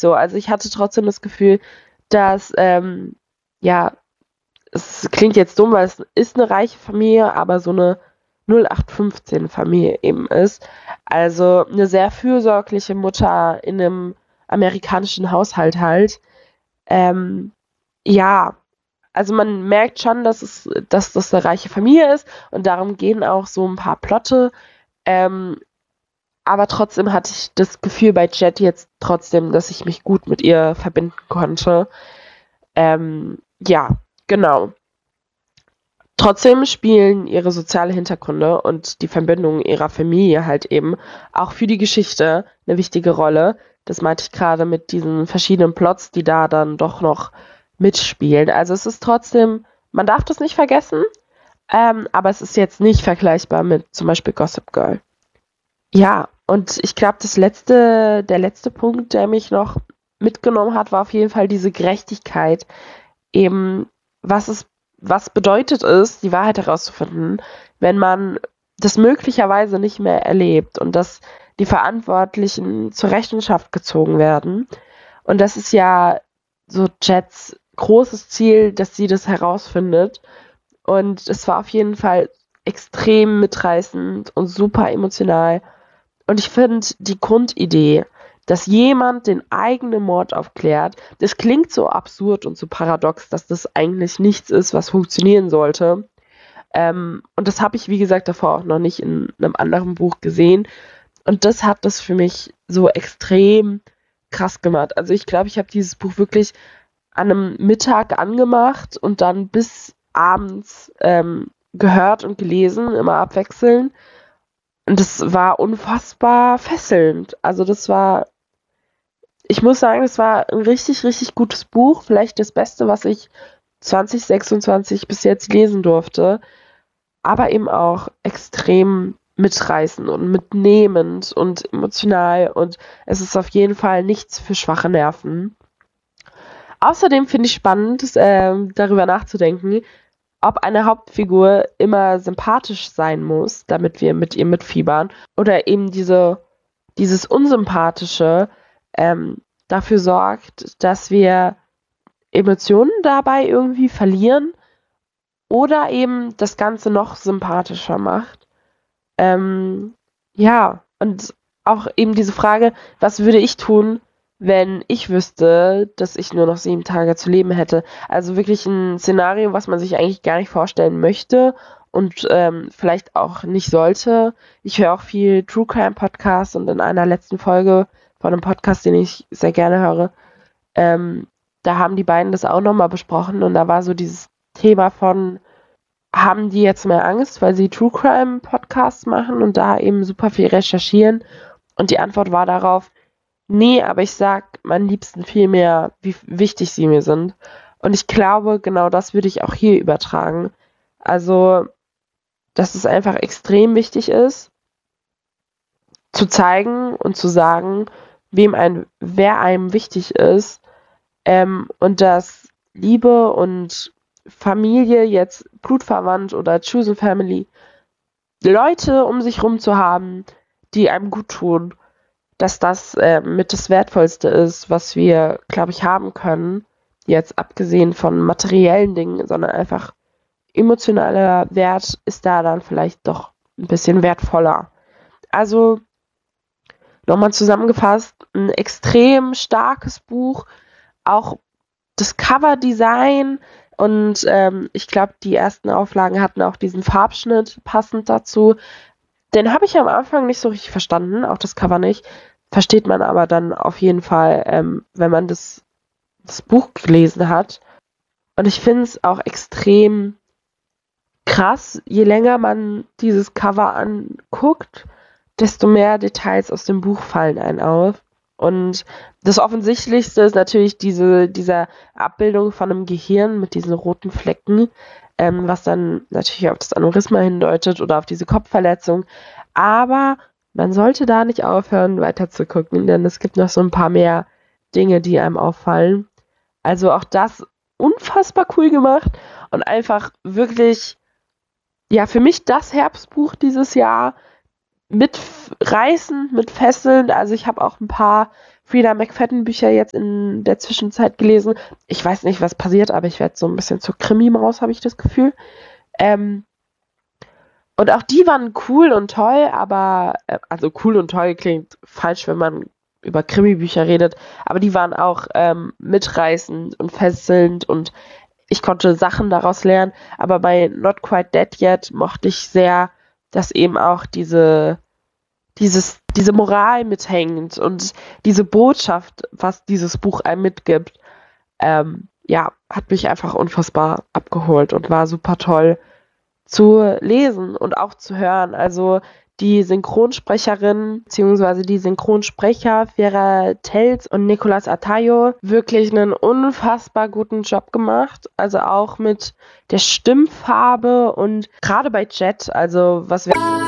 so. Also ich hatte trotzdem das Gefühl, dass, ja, es klingt jetzt dumm, weil es ist eine reiche Familie, aber so eine 0815-Familie eben ist. Also eine sehr fürsorgliche Mutter in einem amerikanischen Haushalt halt. Ähm, ja, also man merkt schon, dass das eine reiche Familie ist und darum gehen auch so ein paar Plotte. Ähm, aber trotzdem hatte ich das Gefühl bei Jet jetzt trotzdem, dass ich mich gut mit ihr verbinden konnte. Ja, genau. Trotzdem spielen ihre soziale Hintergründe und die Verbindung ihrer Familie halt eben auch für die Geschichte eine wichtige Rolle. Das meinte ich gerade mit diesen verschiedenen Plots, die da dann doch noch mitspielen. Also es ist trotzdem, man darf das nicht vergessen, aber es ist jetzt nicht vergleichbar mit zum Beispiel Gossip Girl. Ja, und ich glaube, der letzte Punkt, der mich noch mitgenommen hat, war auf jeden Fall diese Gerechtigkeit. Eben, was bedeutet es, die Wahrheit herauszufinden, wenn man das möglicherweise nicht mehr erlebt und dass die Verantwortlichen zur Rechenschaft gezogen werden. Und das ist ja so Jets großes Ziel, dass sie das herausfindet. Und es war auf jeden Fall extrem mitreißend und super emotional. Und ich finde die Grundidee, dass jemand den eigenen Mord aufklärt, das klingt so absurd und so paradox, dass das eigentlich nichts ist, was funktionieren sollte. Und das habe ich, wie gesagt, davor auch noch nicht in einem anderen Buch gesehen. Und das hat das für mich so extrem krass gemacht. Also ich glaube, ich habe dieses Buch wirklich an einem Mittag angemacht und dann bis abends gehört und gelesen, immer abwechselnd. Und das war unfassbar fesselnd. Also ich muss sagen, das war ein richtig, richtig gutes Buch. Vielleicht das Beste, was ich 2026 bis jetzt lesen durfte. Aber eben auch extrem mitreißend und mitnehmend und emotional. Und es ist auf jeden Fall nichts für schwache Nerven. Außerdem finde ich spannend, darüber nachzudenken, ob eine Hauptfigur immer sympathisch sein muss, damit wir mit ihr mitfiebern, oder eben dieses Unsympathische dafür sorgt, dass wir Emotionen dabei irgendwie verlieren oder eben das Ganze noch sympathischer macht. Ja, und auch eben diese Frage, was würde ich tun, wenn ich wüsste, dass ich nur noch 7 Tage zu leben hätte? Also wirklich ein Szenario, was man sich eigentlich gar nicht vorstellen möchte und vielleicht auch nicht sollte. Ich höre auch viel True Crime Podcasts und in einer letzten Folge von einem Podcast, den ich sehr gerne höre, da haben die beiden das auch nochmal besprochen und da war so dieses Thema von, haben die jetzt mehr Angst, weil sie True Crime Podcasts machen und da eben super viel recherchieren? Und die Antwort war darauf, nee, aber ich sag meinen Liebsten viel mehr, wie wichtig sie mir sind. Und ich glaube, genau das würde ich auch hier übertragen. Also, dass es einfach extrem wichtig ist, zu zeigen und zu sagen, wer einem wichtig ist, und dass Liebe und Familie, jetzt blutsverwandt oder Chosen Family, Leute um sich rum zu haben, die einem gut tun, dass das mit das Wertvollste ist, was wir, glaube ich, haben können. Jetzt abgesehen von materiellen Dingen, sondern einfach emotionaler Wert ist da dann vielleicht doch ein bisschen wertvoller. Also nochmal zusammengefasst, ein extrem starkes Buch, auch das Coverdesign und ich glaube, die ersten Auflagen hatten auch diesen Farbschnitt passend dazu. Den habe ich am Anfang nicht so richtig verstanden, auch das Cover nicht. Versteht man aber dann auf jeden Fall, wenn man das Buch gelesen hat. Und ich finde es auch extrem krass, je länger man dieses Cover anguckt, desto mehr Details aus dem Buch fallen einem auf. Und das Offensichtlichste ist natürlich diese Abbildung von einem Gehirn mit diesen roten Flecken, was dann natürlich auf das Aneurysma hindeutet oder auf diese Kopfverletzung. Aber man sollte da nicht aufhören, weiter zu gucken, denn es gibt noch so ein paar mehr Dinge, die einem auffallen. Also auch das unfassbar cool gemacht und einfach wirklich, ja, für mich das Herbstbuch dieses Jahr mitreißend, mit fesselnd. Also ich habe auch ein paar Frida McFadden-Bücher jetzt in der Zwischenzeit gelesen. Ich weiß nicht, was passiert, aber ich werde so ein bisschen zur Krimi-Maus, habe ich das Gefühl. Ähm, und auch die waren cool und toll, aber, also cool und toll klingt falsch, wenn man über Krimi-Bücher redet, aber die waren auch mitreißend und fesselnd und ich konnte Sachen daraus lernen. Aber bei Not Quite Dead Yet mochte ich sehr, dass eben auch diese Moral mithängt und diese Botschaft, was dieses Buch einem mitgibt, ja, hat mich einfach unfassbar abgeholt und war super toll zu lesen und auch zu hören. Also die Synchronsprecherin bzw. die Synchronsprecher Vera Tells und Nicolas Atayo wirklich einen unfassbar guten Job gemacht. Also auch mit der Stimmfarbe und gerade bei Jet, also was wir